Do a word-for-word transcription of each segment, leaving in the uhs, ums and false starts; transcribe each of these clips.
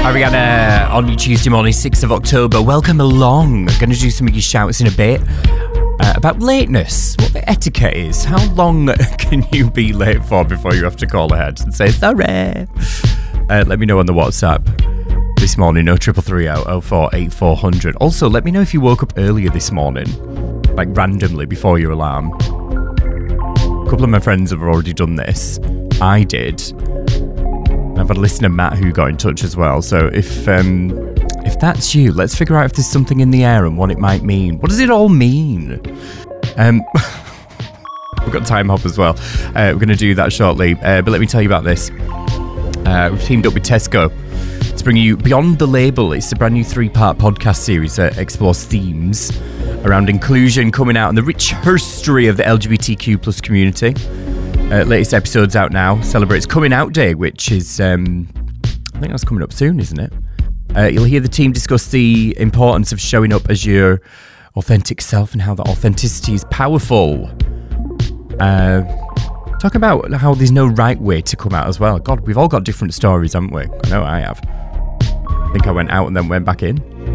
Ariana on your Tuesday morning, sixth of October. Welcome along. Going to do some of your shouts in a bit. Uh, about lateness, what the etiquette is. How long can you be late for before you have to call ahead and say sorry? Uh, let me know on the WhatsApp this morning, oh triple three oh oh four eight four hundred. Also, let me know if you woke up earlier this morning, like randomly before your alarm. A couple of my friends have already done this. I did. And I've had a listener, Matt, who got in touch as well. So if um, if that's you, let's figure out if there's something in the air and what it might mean. What does it all mean? Um, we've got Time Hop as well. Uh, we're going to do that shortly. Uh, but let me tell you about this. Uh, we've teamed up with Tesco to bring you Beyond the Label. It's a brand new three-part podcast series that explores themes around inclusion coming out and the rich history of the L G B T Q plus community. Uh, latest episode's out now. Celebrates Coming Out Day, which is, um, I think that's coming up soon, isn't it? Uh, you'll hear the team discuss the importance of showing up as your authentic self and how that authenticity is powerful. Uh, talk about how there's no right way to come out as well. God, we've all got different stories, haven't we? I know I have. I think I went out and then went back in.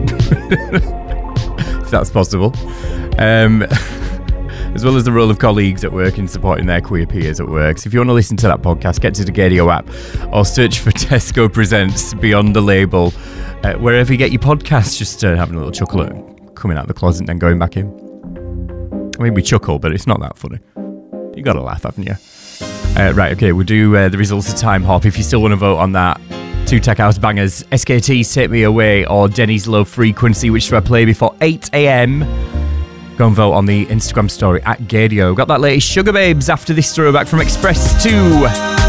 If that's possible. Um... as well as the role of colleagues at work in supporting their queer peers at work. So if you want to listen to that podcast, get to the Gadio app or search for Tesco Presents Beyond the Label, uh, wherever you get your podcasts, just uh, having a little chuckle at coming out of the closet and then going back in. I mean, we chuckle, but it's not that funny. You got to laugh, haven't you? Uh, right, okay, we'll do uh, the results of Time Hop. If you still want to vote on that, two tech house bangers, S K T's Take Me Away or Denny's Low Frequency, which do I play before eight a.m? Go and vote on the Instagram story at Gadio. Got that latest Sugar Babes after this throwback from Express two.